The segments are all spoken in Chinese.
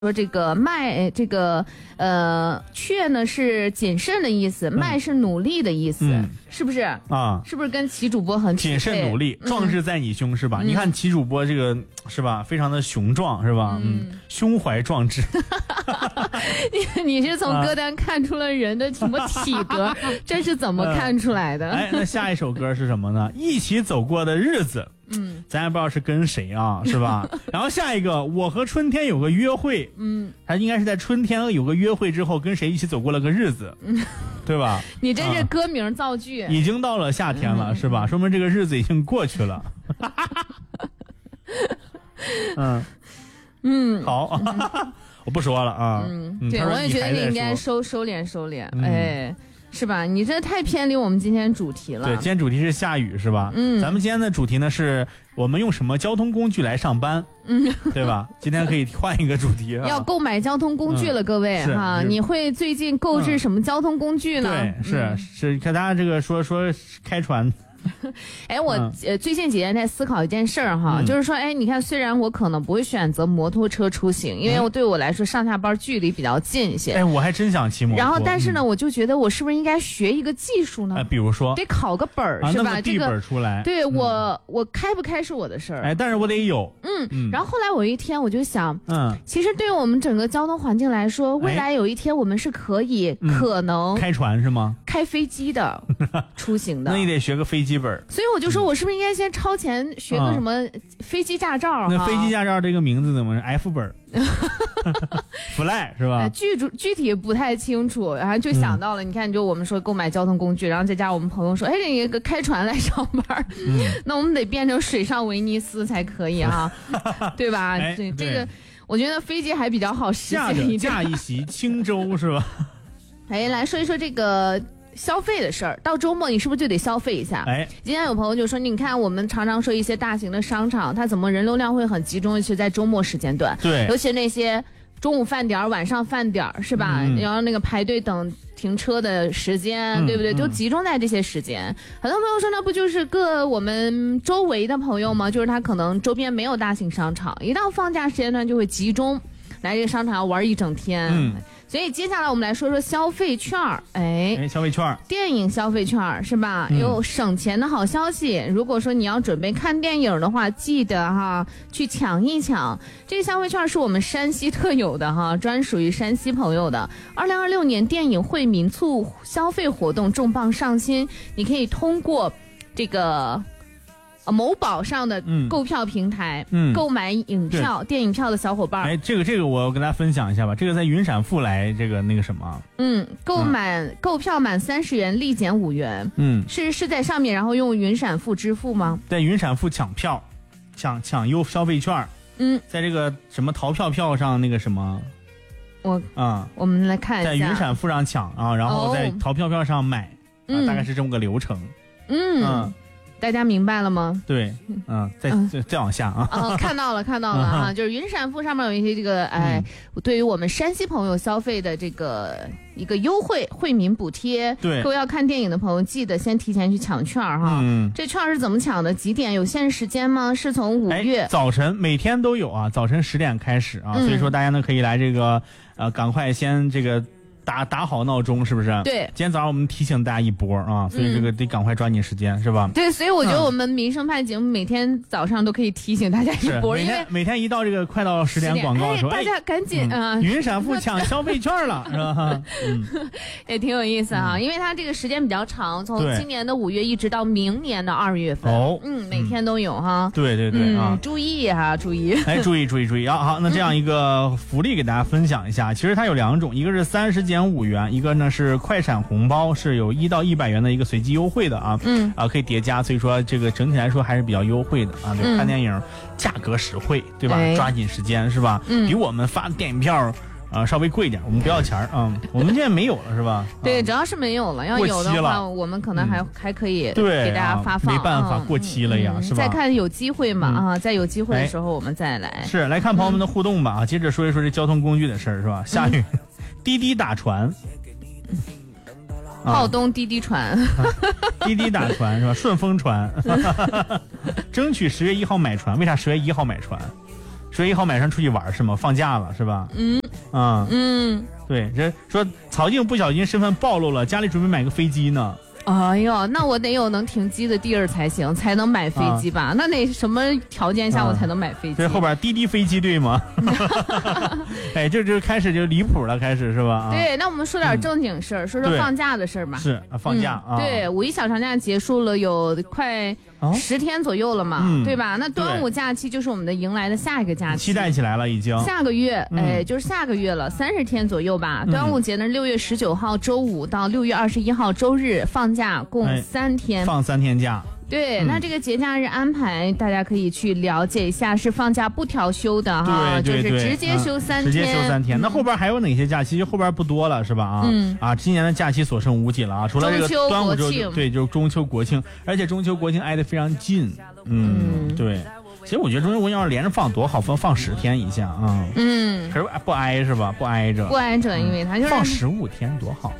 说这个迈，确呢是谨慎的意思，迈是努力的意思，是不是啊？是不是跟齐主播很谨慎努力，壮志在你胸是吧？你看齐主播这个是吧，非常的雄壮是吧？胸怀壮志。 你是从歌单看出了人的什么体格？这是怎么看出来的？ 那下一首歌是什么呢？一起走过的日子。咱也不知道是跟谁啊，是吧？然后下一个，我和春天有个约会，他应该是在春天有个约会之后，跟谁一起走过了个日子，对吧？ 你这是歌名造句， 已经到了夏天了，是吧？说明这个日子已经过去了。好，我不说了啊。 对，我也觉得你应该收敛，哎。是吧？你这太偏离我们今天主题了。 对，今天主题是下雨，是吧？咱们今天的主题呢是我们用什么交通工具来上班，对吧？今天可以换一个主题啊。 要购买交通工具了，各位哈，你会最近购置什么交通工具呢？ 对，是，看大家这个说开船。 哎，我最近几天在思考一件事儿哈，就是说，哎，你看，虽然我可能不会选择摩托车出行，因为对我来说上下班距离比较近一些。 哎，我还真想骑摩托。 然后，但是呢，我就觉得我是不是应该学一个技术呢？ 比如说， 得考个本儿，是吧？ 这个本出来。 对我开不开是我的事儿。 哎，但是我得有。 然后后来我一天我就想，其实对于我们整个交通环境来说，未来有一天我们是可能开船是吗？ 开飞机的出行的。 那你得学个飞机本。 所以我就说，我是不是应该先超前学个什么飞机驾照？ 那飞机驾照这个名字怎么是 F 本？Fly 是吧？ 具体不太清楚，然后就想到了，你看，就我们说购买交通工具，然后再加上我们朋友说，哎，这个开船来上班，那我们得变成水上威尼斯才可以哈，对吧？对，这个我觉得飞机还比较好实现一点。 驾一席轻舟是吧？ 哎，来说一说这个。消费的事儿，到周末你是不是就得消费一下？ 哎， 今天有朋友就说，你看我们常常说一些大型的商场，它怎么人流量会很集中，尤其在周末时间段。 对， 尤其那些中午饭点、晚上饭点是吧？然后那个排队等停车的时间，对不对？就集中在这些时间。很多朋友说，那不就是我们周围的朋友吗？就是他可能周边没有大型商场，一到放假时间段就会集中来这个商场要玩一整天。所以接下来我们来说说消费券儿， 消费券儿， 电影消费券儿是吧？有省钱的好消息。如果说你要准备看电影的话，记得哈去抢一抢。这个消费券是我们山西特有的哈，专属于山西朋友的。2026年电影惠民促消费活动重磅上新，你可以通过这个。某宝上的购票平台，购买影票、电影票的小伙伴， 哎，这个我跟大家分享一下吧。这个在云闪付来那个什么， 购票满30元立减5元，是在上面，然后用云闪付支付吗？ 在云闪付抢票，抢优消费券，在这个什么淘票上那个什么， 我们来看一下， 在云闪付上抢啊，然后在淘票上买，大概是这么个流程， 大家明白了吗？ 对，再往下啊。 看到了啊，就是云闪付上面有一些这个，对于我们山西朋友消费的这个一个优惠惠民补贴。 对， 各位要看电影的朋友，记得先提前去抢券哈。这券是怎么抢的？几点？有限时间吗？是从5月早晨每天都有啊，早晨10点开始啊，所以说大家呢可以来这个赶快先这个。打好闹钟是不是？ 对， 今天早上我们提醒大家一波啊，所以这个得赶快抓紧时间，是吧？ 对，所以我觉得我们民生派节目每天早上都可以提醒大家一波，因为每天一到这个快到10点广告的时候， 大家赶紧云闪付抢消费券了，是吧？ 也挺有意思啊，因为它这个时间比较长，从今年的5月一直到明年的2月份，每天都有哈。 对啊， 注意哈，注意。 哎，注意啊！好，那这样一个福利给大家分享一下，其实它有2种，一个是30减5元，一个呢是快闪红包，是有1到100元的一个随机优惠的啊，可以叠加，所以说这个整体来说还是比较优惠的啊。对，看电影价格实惠，对吧？抓紧时间是吧？比我们发电影票稍微贵一点，我们不要钱我们现在没有了是吧？ 对，主要是没有了，要有的话，我们可能还可以给大家发放。 没办法，过期了呀，是吧？ 再看有机会嘛在有机会的时候我们再来。 是来看朋友们的互动吧接着说一说这交通工具的事儿是吧？下雨，滴滴打船。 浩东滴滴船， 滴滴打船是吧？顺风船，争取10月1号买船。为啥10月1号买船？ 10月1号马上出去玩是吗？放假了是吧？对，这说曹静不小心身份暴露了，家里准备买个飞机呢。 哎呦，那我得有能停机的地儿才行，才能买飞机吧？那得什么条件下我才能买飞机？ 这后边滴滴飞机队吗？哎，就开始就离谱了，开始是吧？ 对，那我们说点正经事儿，说放假的事儿吧。 是放假啊。 对，5一小长假结束了，有快10天左右了嘛，对吧？那端午假期就是我们的迎来的下一个假期， 期待起来了已经。 下个月，就是下个月了，30天左右吧。端午节呢，6月19号周五到6月21号周日放假，共3天， 放3天假。 对，那这个节假日安排，大家可以去了解一下，是放假不调休的哈， 对， 就是直接休3天， 直接休3天。那后边还有哪些假期？就后边不多了是吧？今年的假期所剩无几了啊，除了这个端午周，对，就是中秋国庆，而且中秋国庆挨得非常近。对。其实我觉得中秋国庆要是连着放多好，放10天一下啊。可是不挨是吧？不挨着， 因为它就是放15天多好。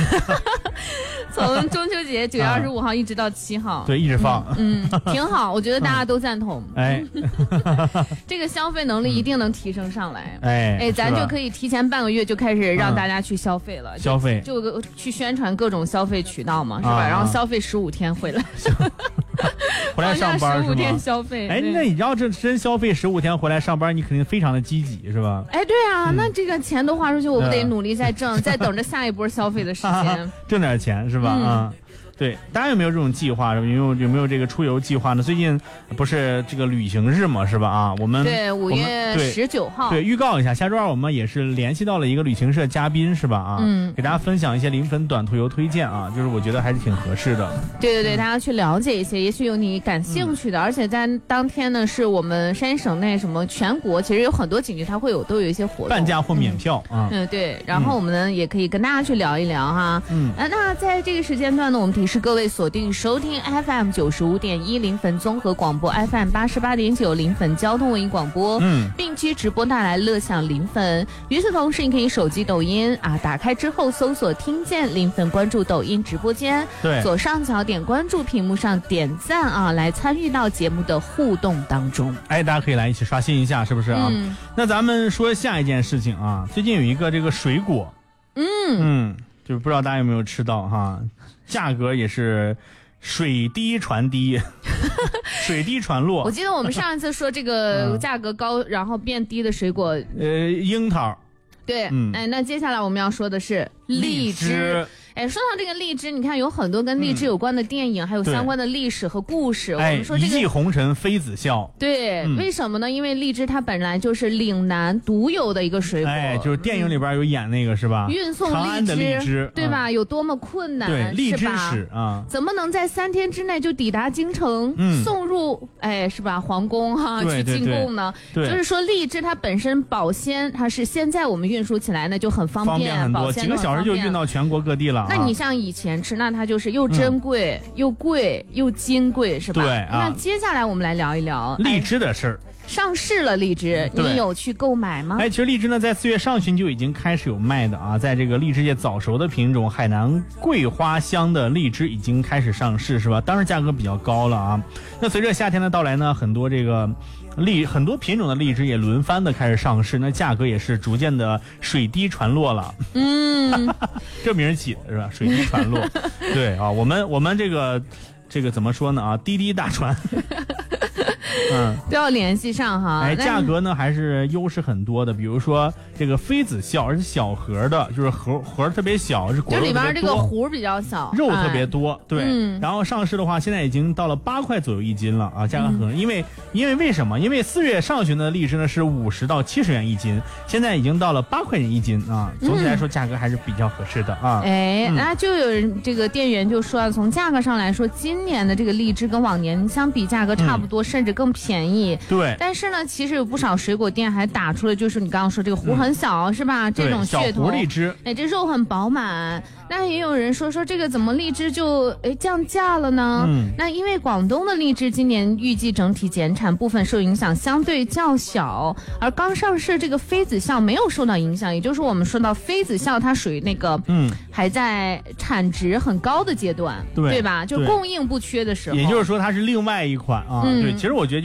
从中秋节9月25号一直到7号， 对，一直放， 挺好，我觉得大家都赞同。 哎， 这个消费能力一定能提升上来。 哎， 咱就可以提前半个月就开始让大家去消费了， 消费就去宣传各种消费渠道嘛，是吧？然后消费15天回来。 回来上班 15天消费， 哎，那你要这真消费15天回来上班，你肯定非常的积极，是吧？ 哎，对啊，那这个钱都花出去，我们得努力再挣，再等着下一波消费的时间， 挣点钱是吧？对，大家有没有这种计划？有没有这个出游计划呢？最近不是这个旅行日嘛，是吧？我们对5月19号， 对，预告一下，下周2我们也是联系到了一个旅行社嘉宾，是吧？给大家分享一些临汾短途游推荐啊，就是我觉得还是挺合适的。 对，大家去了解一些，也许有你感兴趣的，而且在当天呢，是我们山西省内什么全国，其实有很多景区它都有一些活动， 半价或免票啊。 对，然后我们呢也可以跟大家去聊一聊哈。那在这个时间段呢，我们提示各位锁定收听 FM 95.1临汾综合广播 FM 88.9临汾交通文艺广播，并期直播带来乐享临汾。与此同时，你可以手机抖音打开之后搜索听见临汾，关注抖音直播间， 对， 左上角点关注，屏幕上点赞来参与到节目的互动当中。 哎，大家可以来一起刷新一下，是不是啊？那咱们说下一件事情啊，最近有一个这个水果，就不知道大家有没有吃到哈。价格也是水低船低，水低船落。 我记得我们上一次说这个价格高然后变低的水果， 樱桃。 对，那接下来我们要说的是荔枝。哎，说到这个荔枝，你看有很多跟荔枝有关的电影，还有相关的历史和故事。我们说这个一骑红尘妃子笑。 对，为什么呢？因为荔枝它本来就是岭南独有的一个水果。 哎，就是电影里边有演那个是吧？ 运送荔枝，对吧？有多么困难？ 对，荔枝史啊， 怎么能在3天之内就抵达京城，送入是吧皇宫去进贡呢？就是说荔枝它本身保鲜，它是现在我们运输起来呢就很方便很多，几个小时就运到全国各地了。 那你像以前吃，那它就是又珍贵、又贵又金贵，是吧？ 对那接下来我们来聊一聊荔枝的事儿。 上市了荔枝，你有去购买吗？ 其实荔枝呢，在4月上旬就已经开始有卖的啊，在这个荔枝界早熟的品种海南桂花香的荔枝已经开始上市，是吧？当然价格比较高了啊。那随着夏天的到来呢，很多品种的荔枝也轮番的开始上市，那价格也是逐渐的水低船落了。这名起的是吧？水低船落。对啊，我们这个怎么说呢啊？滴滴大船。 都要联系上哈。 价格呢还是优势很多的，比如说这个妃子笑是小盒的，就是盒特别小，是果肉特别多， 就里边这个核比较小， 肉特别多。对，然后上市的话，现在已经到了8块左右1斤了啊，价格很因为为什么？因为4月上旬的荔枝呢是50到70元1斤，现在已经到了8块钱1斤啊。总体来说，价格还是比较合适的啊。 那就有人这个店员就说，从价格上来说，今年的这个荔枝跟往年相比，价格差不多，甚至更便宜。 对， 但是呢，其实有不少水果店还打出了，就是你刚刚说这个核很小，是吧？这种噱头。 小核荔枝， 这肉很饱满。那也有人说这个怎么荔枝就降价了呢？那因为广东的荔枝今年预计整体减产，部分受影响相对较小，而刚上市这个妃子笑没有受到影响，也就是我们说到妃子笑它属于那个还在产值很高的阶段，对吧？就供应不缺的时候。 也就是说它是另外一款啊。对，其实我觉得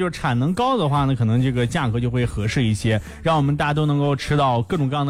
就是产能高的话呢，可能这个价格就会合适一些，让我们大家都能够吃到各种各样的